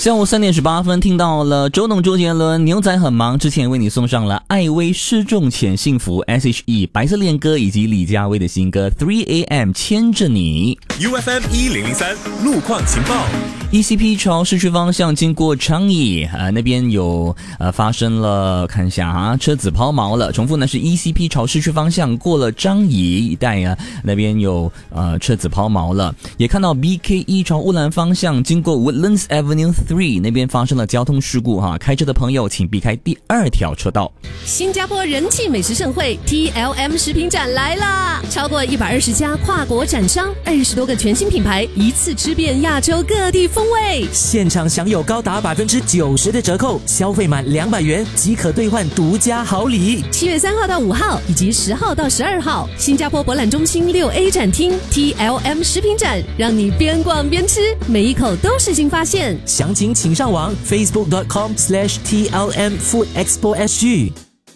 下午3点18分，听到了周董周杰伦牛仔很忙，之前为你送上了艾薇失重浅幸福 SHE 白色恋歌以及李佳薇的新歌 3AM 牵着你。 UFM 1003路况情报。 ECP 朝市区方向经过昌邑那边有发生了，看一下车子抛锚了。重复呢是 ECP 朝市区方向过了张掖一带那边有车子抛锚了。也看到 BK1 朝乌兰方向经过 Woodlands Avenue 3那边发生了交通事故开车的朋友请避开第2条车道。 新加坡人气美食盛会 TLM 食品展来啦！超过120家跨国展商，20多个全新品牌，一次吃遍亚洲各地风味。 现场享有高达90%的折扣，消费满200元即可兑换独家好礼。 7月3号到5号以及10号到12号，新加坡博览中心6A 展厅 TLM 食品展，让你边逛边吃，每一口都是新发现。 详情请上网 facebook.com/TLM Food Expo SG。